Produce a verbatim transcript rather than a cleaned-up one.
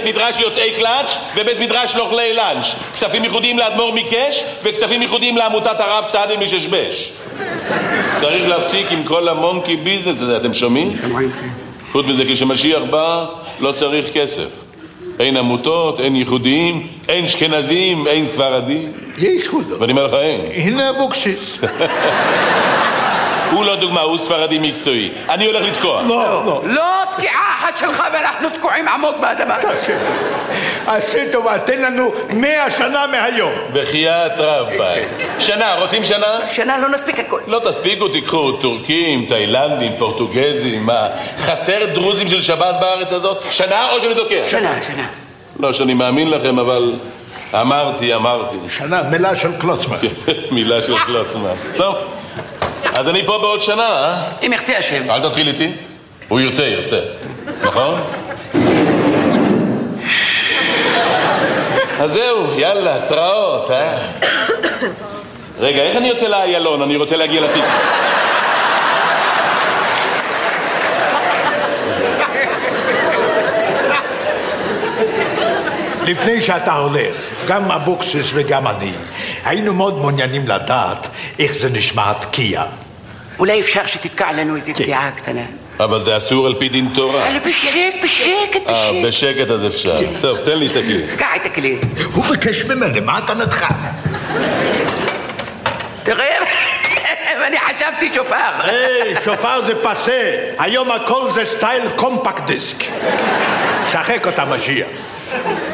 מדרש יוצאי קלאץ' ובית מדרש לאוכלי לאנץ'. כספים ייחודיים לאדמו"ר מקש וכספים ייחודיים לעמותת הרב סעדי מששבש. צריך להפסיק עם כל המונקי ביזנס הזה, אתם שומעים? חוץ מזה, כשמשיח בא לא צריך כסף. אין עמותות, אין ייחודיים, אין אשכנזים, אין ספרדים. יש כבודו. ואני אומר לך אין. הנה אבוקסיס. הוא לא דוגמה, הוא ספרדי מקצועי. אני הולך לתקוע. לא, לא. לא תקיעה אחת שלך ואנחנו תקועים עמוק באדמה. תעשה טובה. עשה טובה, תן לנו מאה שנה מהיום. בחיית רבי. שנה, רוצים שנה? שנה לא נספיק הכל. לא תספיקו, תיקחו טורקים, תאילנדים, פורטוגזים. מה, חסר דרוזים של שבת בארץ הזאת? שנה או שאני תוקע? שנה, שנה. לא שאני מאמין לכם, אבל אמרתי, אמרתי. שנה, מילה של קלוצמן. מילה של קלוצמן. טוב. אז אני פה בעוד שנה, אה? אם יחצי השם. אל תתחיל איתי. הוא ירצה, ירצה. נכון? אז זהו, יאללה, תראות, אה? רגע, איך אני יוצא לאיילון? אני רוצה להגיע לתיק. לפני שאתה הולך, גם אבוקסיס וגם אני, היינו מאוד מעוניינים לדעת איך זה נשמע תקיעה. אולי אפשר שתתקע לנו איזו תקיעה קטנה. אבל זה אסור על פי דין תורה. אבל בשקט, בשקט, אה, בשקט. בשקט אז אפשר. טוב, תן לי את הכלי. קח את הכלי. הוא ביקש ממני, מה אתה נדחה? תראה, אני חשבתי שופר. היי, שופר זה פסה. היום הכל זה סטייל קומפקט דיסק. שחק אותה משיח.